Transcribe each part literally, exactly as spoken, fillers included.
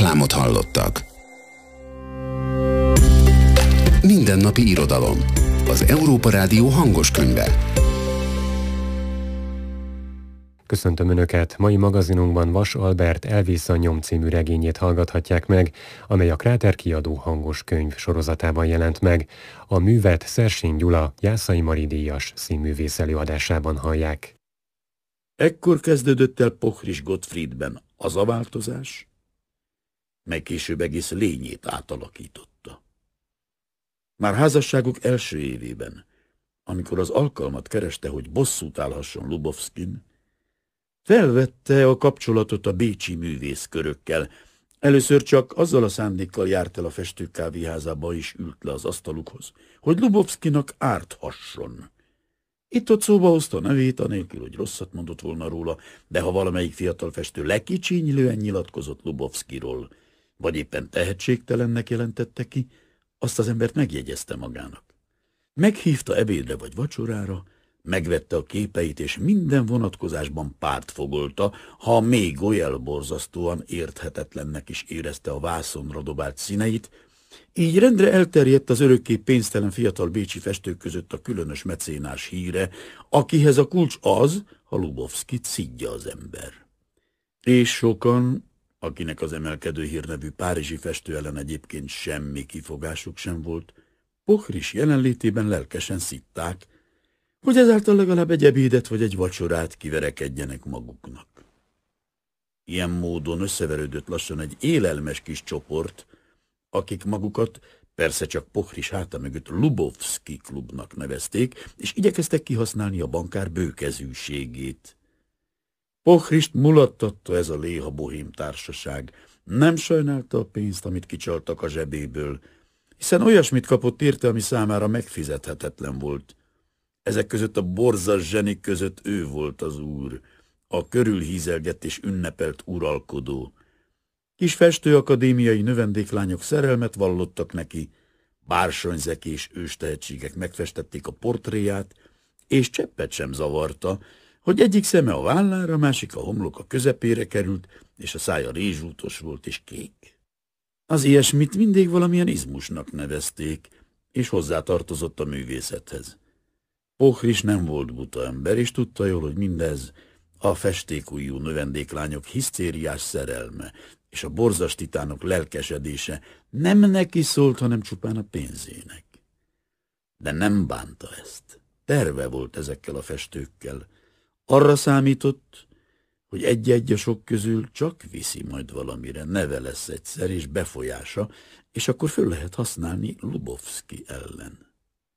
Reklámot hallottak. Mindennapi irodalom. Az Európa Rádió hangos könyve. Köszöntöm Önöket! Mai magazinunkban Vas Albert Elvész a nyom című regényét hallgathatják meg, amely a Kráter kiadó hangos könyv sorozatában jelent meg. A művet Szersény Gyula Jászai Mari díjas színművész előadásában hallják. Ekkor kezdődött el Pochris Gottfriedben az a változás, mely később egész lényét átalakította. Már házasságuk első évében, amikor az alkalmat kereste, hogy bosszút állhasson Lubovszkin, felvette a kapcsolatot a bécsi művészkörökkel. Először csak azzal a szándékkal járt el a festők kávéházába és ült le az asztalukhoz, hogy Lubovszkinak árthasson. Itt-ott szóba hozta nevét, anélkül, hogy rosszat mondott volna róla, de ha valamelyik fiatal festő lekicsinylően nyilatkozott Lubovszkiról, vagy éppen tehetségtelennek jelentette ki, azt az embert megjegyezte magának. Meghívta ebédre vagy vacsorára, megvette a képeit, és minden vonatkozásban pártfogolta, ha még olyan borzasztóan érthetetlennek is érezte a vászonra dobált színeit. Így rendre elterjedt az örökké pénztelen fiatal bécsi festők között a különös mecénás híre, akihez a kulcs az, ha Lubovszkit szidja az ember. És sokan, akinek az emelkedő hírnevű párizsi festő ellen egyébként semmi kifogásuk sem volt, Pochris jelenlétében lelkesen szidták, hogy ezáltal legalább egy ebédet vagy egy vacsorát kiverekedjenek maguknak. Ilyen módon összeverődött lassan egy élelmes kis csoport, akik magukat persze csak Pochris háta mögött Lubovszki klubnak nevezték, és igyekeztek kihasználni a bankár bőkezűségét. Pochrist mulattatta ez a léha bohém társaság. Nem sajnálta a pénzt, amit kicsaltak a zsebéből, hiszen olyasmit kapott érte, ami számára megfizethetetlen volt. Ezek között a borzas zsenik között ő volt az úr, a körülhízelgett és ünnepelt uralkodó. Kis festőakadémiai növendéklányok szerelmet vallottak neki, bársonyzeki és őstehetségek megfestették a portréját, és cseppet sem zavarta, hogy egyik szeme a vállára, másik a homloka közepére került, és a szája rézsútos volt és kék. Az ilyesmit mindig valamilyen izmusnak nevezték, és hozzátartozott a művészethez. Pochris nem volt buta ember, és tudta jól, hogy mindez a festékujjú növendéklányok hisztériás szerelme, és a borzas titánok lelkesedése nem neki szólt, hanem csupán a pénzének. De nem bánta ezt. Terve volt ezekkel a festőkkel. Arra számított, hogy egy-egy a sok közül csak viszi majd valamire, neve lesz egyszer, és befolyása, és akkor föl lehet használni Lubovszki ellen.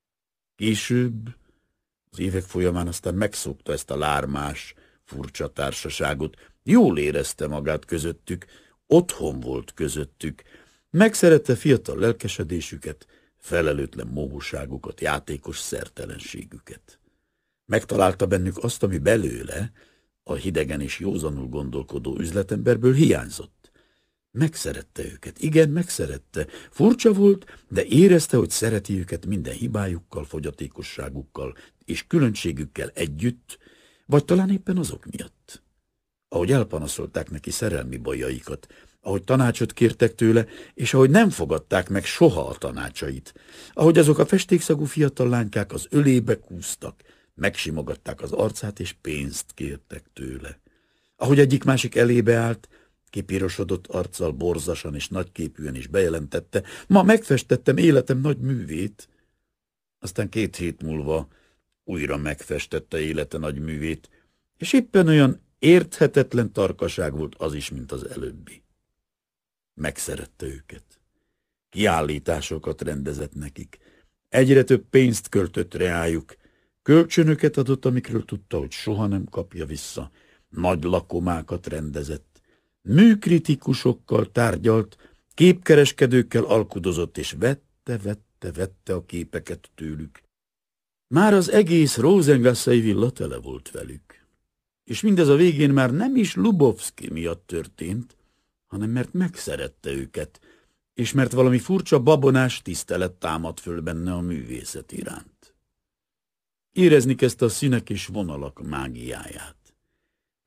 Később, az évek folyamán aztán megszokta ezt a lármás, furcsa társaságot, jól érezte magát közöttük, otthon volt közöttük, megszerette fiatal lelkesedésüket, felelőtlen mohóságukat, játékos szertelenségüket. Megtalálta bennük azt, ami belőle, a hidegen és józanul gondolkodó üzletemberből hiányzott. Megszerette őket, igen, megszerette. Furcsa volt, de érezte, hogy szereti őket minden hibájukkal, fogyatékosságukkal és különbségükkel együtt, vagy talán éppen azok miatt. Ahogy elpanaszolták neki szerelmi bajaikat, ahogy tanácsot kértek tőle, és ahogy nem fogadták meg soha a tanácsait, ahogy azok a festékszagú fiatal lánykák az ölébe kúztak, megsimogatták az arcát, és pénzt kértek tőle. Ahogy egyik-másik elébe állt, kipirosodott arccal, borzasan és nagyképűen is bejelentette, ma megfestettem életem nagy művét. Aztán két hét múlva újra megfestette élete nagy művét, és éppen olyan érthetetlen tarkaság volt az is, mint az előbbi. Megszerette őket. Kiállításokat rendezett nekik. Egyre több pénzt költött reájuk. Kölcsönöket adott, amikről tudta, hogy soha nem kapja vissza. Nagy lakomákat rendezett. Műkritikusokkal tárgyalt, képkereskedőkkel alkudozott, és vette, vette, vette a képeket tőlük. Már az egész Rosengassai villa tele volt velük. És mindez a végén már nem is Lubovszki miatt történt, hanem mert megszerette őket, és mert valami furcsa babonás tisztelet támad föl benne a művészet iránt. Érezni kezdte a színek és vonalak mágiáját.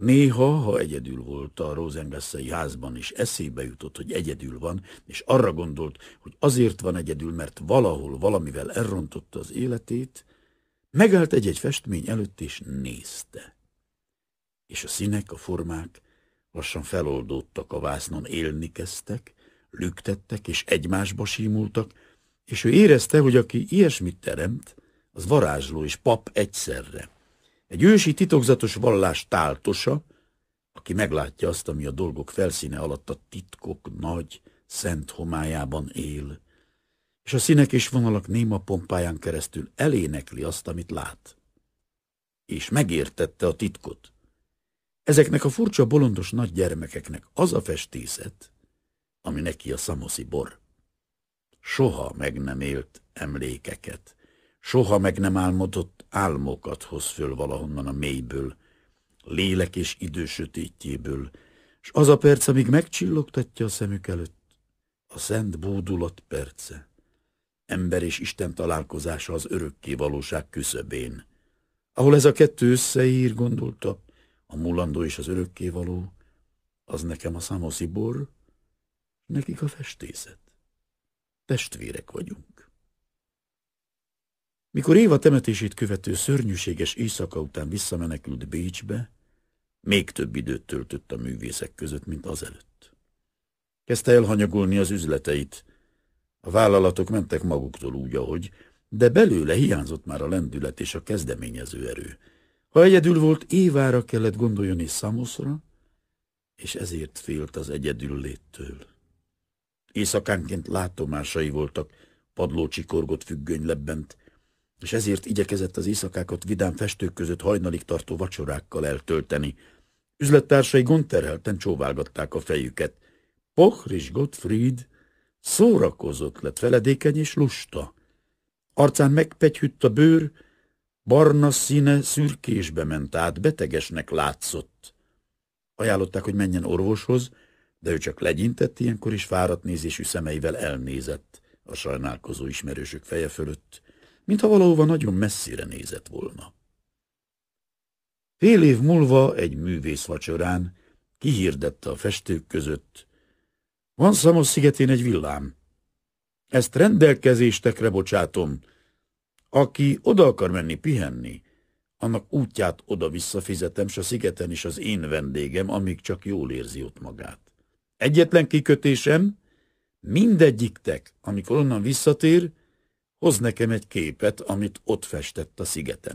Néha, ha egyedül volt a Rosengassei házban, és eszébe jutott, hogy egyedül van, és arra gondolt, hogy azért van egyedül, mert valahol valamivel elrontotta az életét, megállt egy-egy festmény előtt, és nézte. És a színek, a formák lassan feloldódtak a vásznon, élni kezdtek, lüktettek, és egymásba símultak, és ő érezte, hogy aki ilyesmit teremt, az varázsló és pap egyszerre. Egy ősi titokzatos vallás táltosa, aki meglátja azt, ami a dolgok felszíne alatt a titkok nagy, szent homályában él, és a színek és vonalak néma pompáján keresztül elénekli azt, amit lát. És megértette a titkot. Ezeknek a furcsa bolondos nagy gyermekeknek az a festészet, ami neki a szamoszi bor. Soha meg nem élt emlékeket, soha meg nem álmodott álmokat hoz föl valahonnan a mélyből, lélek és idő sötétjéből, s az a perc, amíg megcsillogtatja a szemük előtt, a szent bódulat perce, ember és Isten találkozása az örökké valóság küszöbén. Ahol ez a kettő összeír, gondolta, a mulandó és az örökkévaló, az nekem a szamoszi bor, nekik a festészet. Testvérek vagyunk. Mikor Éva temetését követő szörnyűséges éjszaka után visszamenekült Bécsbe, még több időt töltött a művészek között, mint azelőtt. Kezdte elhanyagolni az üzleteit. A vállalatok mentek maguktól úgy, ahogy, de belőle hiányzott már a lendület és a kezdeményező erő. Ha egyedül volt, Évára kellett gondoljon és Szamoszra, és ezért félt az egyedül léttől. Éjszakánként látomásai voltak, padlócsikorgott függöny lebbent, és ezért igyekezett az éjszakákat vidám festők között hajnalig tartó vacsorákkal eltölteni. Üzlettársai gondterhelten csóválgatták a fejüket. Pochris Gottfried szórakozott lett, feledékeny és lusta. Arcán megpegyhütt a bőr, barna színe szürkésbe ment át, betegesnek látszott. Ajánlották, hogy menjen orvoshoz, de ő csak legyintett, ilyenkor is fáradt nézésű szemeivel elnézett a sajnálkozó ismerősök feje fölött, mintha valahova nagyon messzire nézett volna. Fél év múlva egy művész vacsorán kihirdette a festők között: van Szamos szigetén egy villám. Ezt rendelkezéstekre bocsátom. Aki oda akar menni pihenni, annak útját oda-vissza fizetem, s a szigeten is az én vendégem, amíg csak jól érzi ott magát. Egyetlen kikötésem, mindegyiktek, amikor onnan visszatér, hoz nekem egy képet, amit ott festett a szigeten.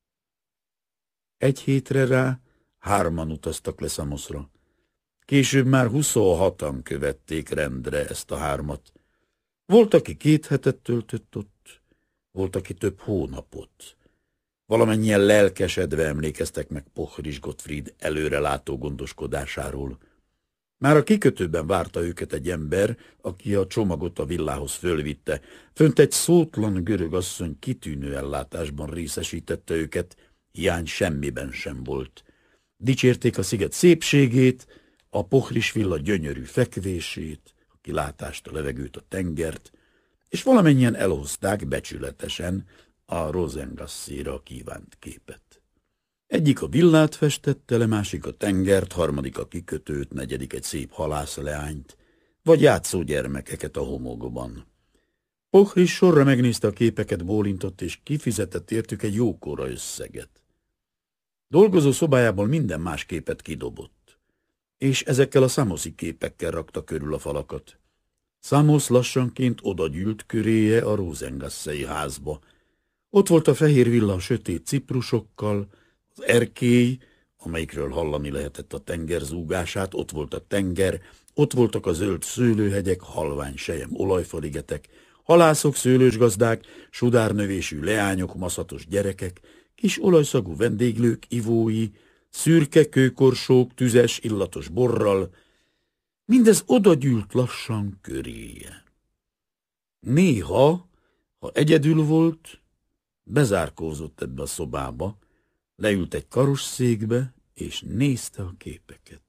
Egy hétre rá hárman utaztak le Szamoszra. Később már huszonhatan követték rendre ezt a hármat. Volt, aki két hetet töltött ott, volt, aki több hónapot. Valamennyien lelkesedve emlékeztek meg Pochris Gottfried előrelátó gondoskodásáról. Már a kikötőben várta őket egy ember, aki a csomagot a villához fölvitte. Fönt egy szótlan görög asszony kitűnő ellátásban részesítette őket, hiány semmiben sem volt. Dicsérték a sziget szépségét, a Pochris villa gyönyörű fekvését, a kilátást, a levegőt, a tengert, és valamennyien elhozták becsületesen a Rosengasszéra kívánt képet. Egyik a villát festette le, másik a tengert, harmadik a kikötőt, negyedik egy szép halászleányt, vagy játszó gyermekeket a homokban. Pochris sorra megnézte a képeket, bólintott, és kifizetett értük egy jókora összeget. Dolgozó szobájából minden más képet kidobott, és ezekkel a szamoszi képekkel rakta körül a falakat. Samos lassanként odagyűlt köréje a Rosengassei házba. Ott volt a fehér villa a sötét ciprusokkal, az erkély, amelyikről hallani lehetett a tenger zúgását, ott volt a tenger, ott voltak a zöld szőlőhegyek, halvány sejem olajfaligetek, halászok, szőlősgazdák, sudárnövésű leányok, maszatos gyerekek, kis olajszagú vendéglők, ivói, szürke kőkorsók, tüzes, illatos borral. Mindez odagyűlt lassan köréje. Néha, ha egyedül volt, bezárkózott ebbe a szobába, leült egy karosszékbe, és nézte a képeket.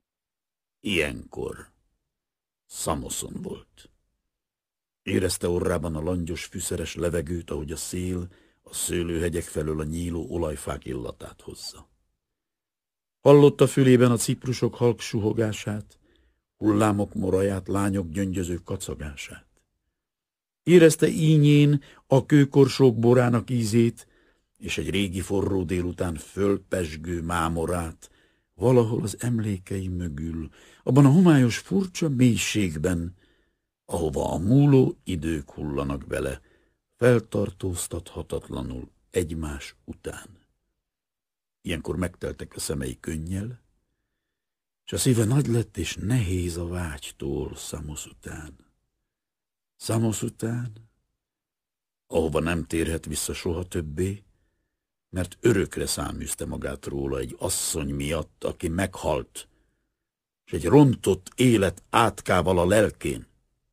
Ilyenkor Szamoszon volt. Érezte orrában a langyos, fűszeres levegőt, ahogy a szél a szőlőhegyek felől a nyíló olajfák illatát hozza. Hallotta fülében a ciprusok halk suhogását, hullámok moraját, lányok gyöngyöző kacagását. Érezte ínyén a kőkorsók borának ízét, és egy régi forró délután fölpezsgő mámorát, valahol az emlékei mögül, abban a homályos furcsa mélységben, ahova a múló idők hullanak bele, feltartóztathatatlanul egymás után. Ilyenkor megteltek a szemei könnyel, és a szíve nagy lett és nehéz a vágytól Szamosz után. Szamosz után, ahova nem térhet vissza soha többé, mert örökre száműzte magát róla egy asszony miatt, aki meghalt, és egy rontott élet átkával a lelkén.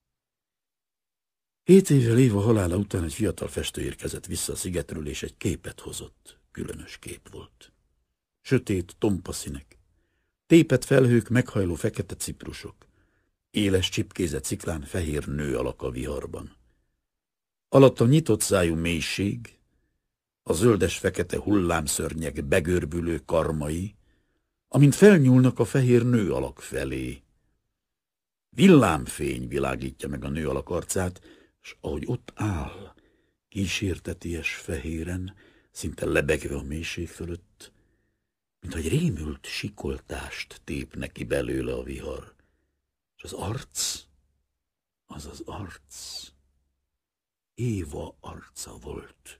Hét évvel Éva halála után egy fiatal festő érkezett vissza a szigetről, és egy képet hozott. Különös kép volt. Sötét, tompa színek, tépett felhők, meghajló fekete ciprusok, éles csipkézett sziklán fehér nő alak a viharban. Alatta nyitott szájú mélység, a zöldes-fekete hullámszörnyek begörbülő karmai, amint felnyúlnak a fehér nő alak felé. Villámfény világítja meg a nő alak arcát, s ahogy ott áll, kísérteties fehéren, szinte lebegve a mélység fölött, mintha egy rémült sikoltást tép neki belőle a vihar. És az arc, az az arc, Éva arca volt.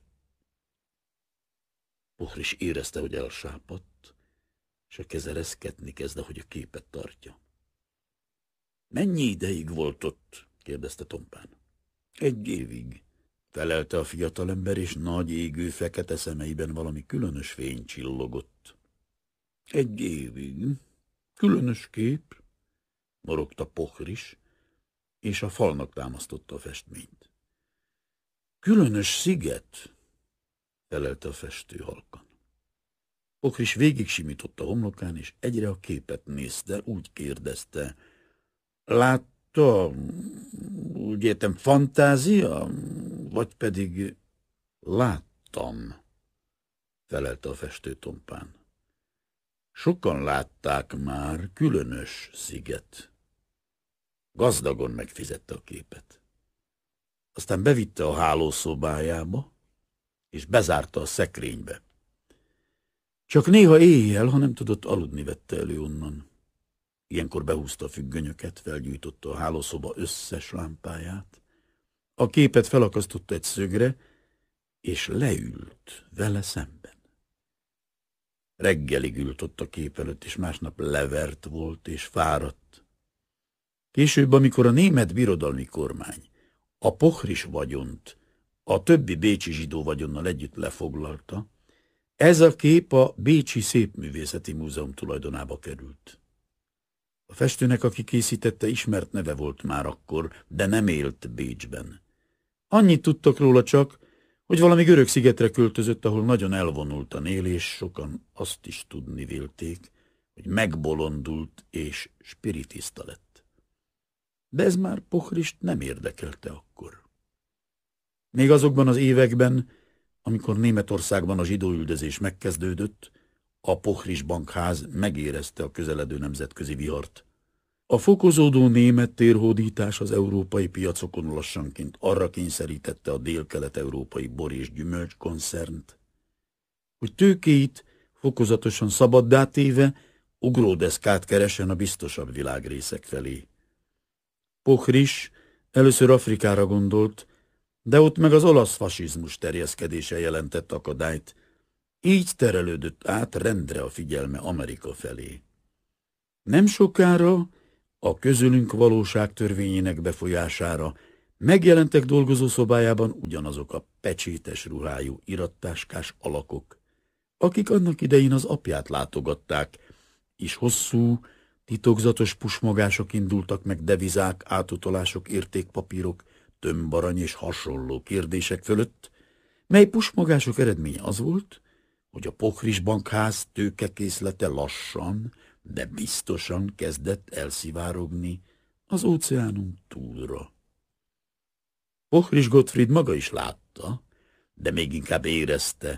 Pohris érezte, hogy elsápadt, és a keze reszketni kezd, ahogy a képet tartja. Mennyi ideig volt ott? Kérdezte tompán. Egy évig, felelte a fiatalember, és nagy égő fekete szemeiben valami különös fény csillogott. Egy évig, különös kép, morogta Pohris, és a falnak támasztotta a festményt. Különös sziget, felelte a festő halkan. Pohris végig simított a homlokán, és egyre a képet nézte, úgy kérdezte. Látta, úgy értem, fantázia, vagy pedig láttam, felelte a festő tompán. Sokan látták már, különös sziget. Gazdagon megfizette a képet. Aztán bevitte a hálószobájába, és bezárta a szekrénybe. Csak néha éjjel, ha nem tudott aludni, vette elő onnan. Ilyenkor behúzta a függönyöket, felgyújtotta a hálószoba összes lámpáját, a képet felakasztotta egy szögre, és leült vele szemben. Reggelig ült ott a kép előtt, és másnap levert volt és fáradt. Később, amikor a német birodalmi kormány a Pohris vagyont a többi bécsi zsidó vagyonnal együtt lefoglalta, ez a kép a Bécsi Szépművészeti Múzeum tulajdonába került. A festőnek, aki készítette, ismert neve volt már akkor, de nem élt Bécsben. Annyit tudtak róla csak, hogy valami görög szigetre költözött, ahol nagyon elvonultan él, és sokan azt is tudni vélték, hogy megbolondult és spiritista lett. De ez már Pohrist nem érdekelte akkor. Még azokban az években, amikor Németországban a zsidóüldözés megkezdődött, a Pohris bankház megérezte a közeledő nemzetközi vihart. A fokozódó német térhódítás az európai piacokon lassanként arra kényszerítette a dél-kelet-európai bor- és gyümölcskoncernt, hogy tőkéit fokozatosan szabaddá téve ugródeszkát keresen a biztosabb világrészek felé. Pohris először Afrikára gondolt, de ott meg az olasz fasizmus terjeszkedése jelentett akadályt, így terelődött át rendre a figyelme Amerika felé. Nem sokára a közülünk valóság törvényének befolyására megjelentek dolgozószobájában ugyanazok a pecsétes ruhájú irattáskás alakok, akik annak idején az apját látogatták, és hosszú, titokzatos pusmogások indultak meg devizák, átutalások, értékpapírok, tömbarany és hasonló kérdések fölött, mely pusmogások eredménye az volt, hogy a Pohris bankház tőkekészlete lassan, de biztosan kezdett elszivárogni az óceánon túlra. Pohris Gottfried maga is látta, de még inkább érezte,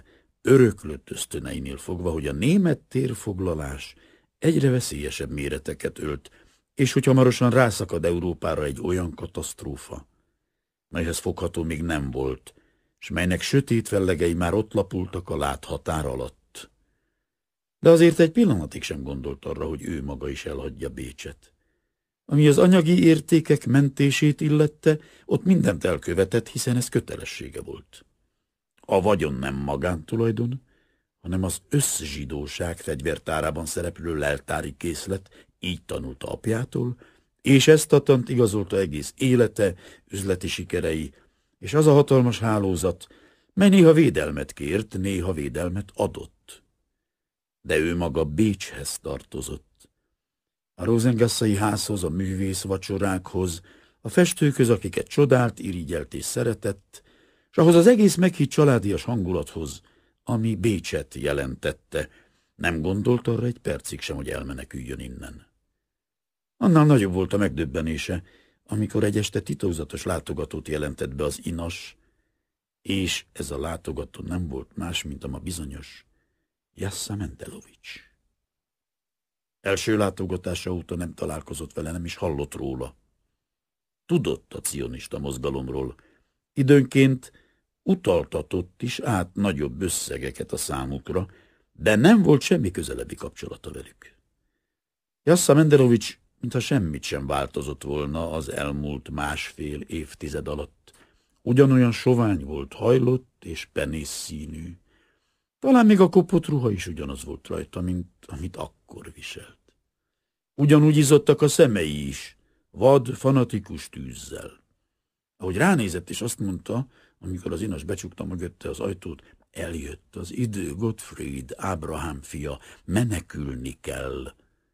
öröklött ösztöneinél fogva, hogy a német térfoglalás egyre veszélyesebb méreteket ölt, és hogy hamarosan rászakad Európára egy olyan katasztrófa, melyhez fogható még nem volt, s melynek sötét fellegei már ott lapultak a láthatár alatt. De azért egy pillanatig sem gondolt arra, hogy ő maga is elhagyja Bécset. Ami az anyagi értékek mentését illette, ott mindent elkövetett, hiszen ez kötelessége volt. A vagyon nem magántulajdon, hanem az összzsidóság fegyvertárában szereplő leltári készlet, így tanulta apjától, és ezt a tant igazolta egész élete, üzleti sikerei, és az a hatalmas hálózat, mely néha védelmet kért, néha védelmet adott. De ő maga Bécshez tartozott. A Rosengasszai házhoz, a művész vacsorákhoz, a festőkhöz, akiket csodált, irigyelt és szeretett, és ahhoz az egész meghitt családias hangulathoz, ami Bécset jelentette, nem gondolt arra egy percig sem, hogy elmeneküljön innen. Annál nagyobb volt a megdöbbenése, amikor egy este titokzatos látogatót jelentett be az inas, és ez a látogató nem volt más, mint a ma bizonyos Jassa Mendelovics. Első látogatása óta nem találkozott vele, nem is hallott róla. Tudott a cionista mozgalomról, időnként utaltatott is át nagyobb összegeket a számukra, de nem volt semmi közelebbi kapcsolata velük. Jassa Mendelovics mintha semmit sem változott volna az elmúlt másfél évtized alatt. Ugyanolyan sovány volt, hajlott és penész színű. Talán még a kopott ruha is ugyanaz volt rajta, mint amit akkor viselt. Ugyanúgy izzadtak a szemei is, vad, fanatikus tűzzel. Ahogy ránézett és azt mondta, amikor az inas becsukta mögötte az ajtót, eljött az idő, Gottfried, Ábrahám fia, menekülni kell.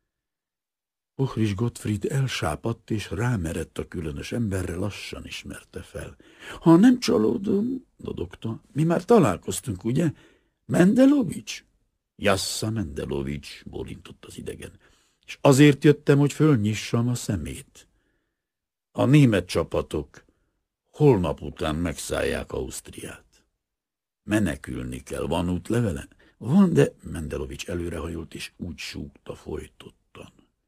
Pochrist Gottfried elsápadt és rámerett a különös emberre, lassan ismerte fel. Ha nem csalódom, dodogta, mi már találkoztunk, ugye? Mendelovics? Jassa Mendelovics, bólintott az idegen. És azért jöttem, hogy fölnyissam a szemét. A német csapatok holnap után megszállják Ausztriát. Menekülni kell, van útlevele? Van, de Mendelovics előrehajolt és úgy súgta folytottan.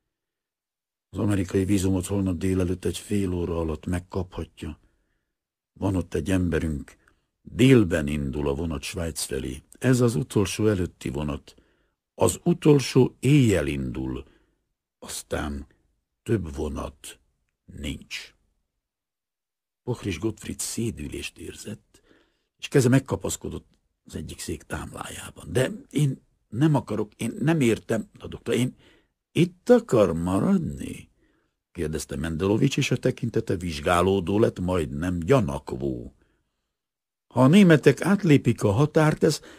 Az amerikai vízumot holnap délelőtt egy fél óra alatt megkaphatja. Van ott egy emberünk, délben indul a vonat Svájc felé. Ez az utolsó előtti vonat. Az utolsó éjjel indul, aztán több vonat nincs. Pochrist Gottfried szédülést érzett, és keze megkapaszkodott az egyik szék támlájában. De én nem akarok, én nem értem, a doktor, én itt akar maradni? Kérdezte Mendelovics, és a tekintete vizsgálódó lett, majdnem gyanakvó. Ha a németek átlépik a határt, ez